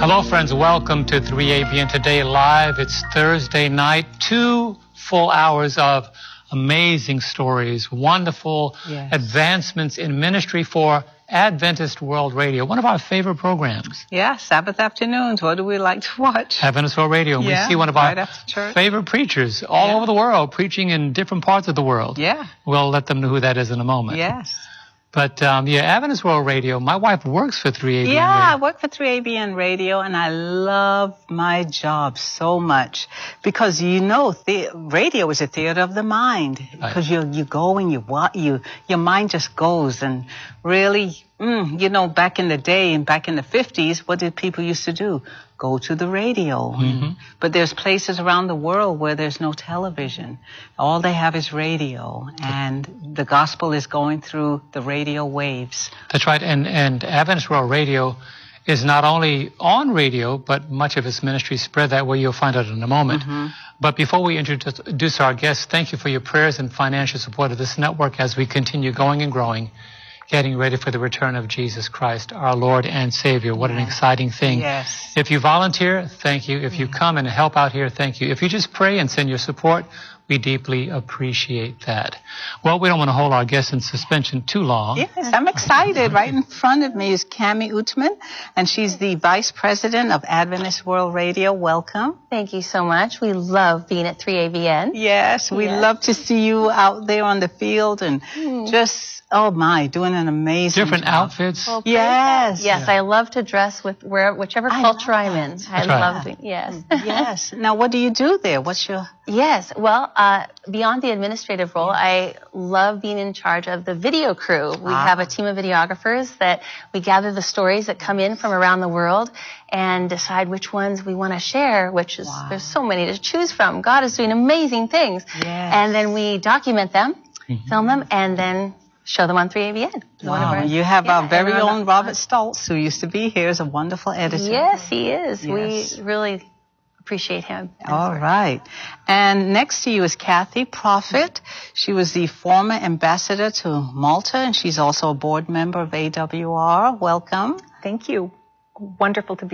Hello, friends. Welcome to 3ABN Today Live. It's Thursday night. 2 full hours of amazing stories, wonderful advancements in ministry for Adventist World Radio, one of our favorite programs. Yeah, Sabbath afternoons. What do we like to watch? Adventist World Radio. And we see one of our favorite preachers all over the world, preaching in different parts of the world. Yeah. We'll let them know who that is in a moment. Yes. But, Adventist World Radio, my wife works for 3ABN Radio. I work for 3ABN Radio, and I love my job so much because, radio is a theater of the mind. Because you go and your mind just goes. And really, back in the day and back in the 50s, what did people used to do? Go to the radio. Mm-hmm. But there's places around the world where there's no television. All they have is radio, and the gospel is going through the radio waves. That's right. And Adventist World Radio is not only on radio, but much of its ministry spread that way. You'll find out in a moment. Mm-hmm. But before we introduce our guests, thank you for your prayers and financial support of this network as we continue going and growing, getting ready for the return of Jesus Christ, our Lord and Savior. What an exciting thing. Yes. If you volunteer, thank you. If you come and help out here, thank you. If you just pray and send your support, we deeply appreciate that. Well, we don't want to hold our guests in suspension too long. Yes, I'm excited. Right in front of me is Cami Utman, and she's the Vice President of Adventist World Radio. Welcome. Thank you so much. We love being at 3ABN. Yes, we love to see you out there on the field and just, doing an amazing different job. Outfits. Well, yes. I love to dress with whichever culture I'm in. I love it. Yes. Yes. Now, what do you do there? What's your... Yes. Well, beyond the administrative role, I love being in charge of the video crew. We have a team of videographers that we gather the stories that come in from around the world and decide which ones we want to share, which is, there's so many to choose from. God is doing amazing things. Yes. And then we document them, film them, and then show them on 3ABN. Wow. You have our very own Robert Stoltz, who used to be here, is a wonderful editor. Yes, he is. Yes. We really appreciate him. All right. And next to you is Kathy Prophet. She was the former ambassador to Malta, and she's also a board member of AWR. Welcome. Thank you. Wonderful to be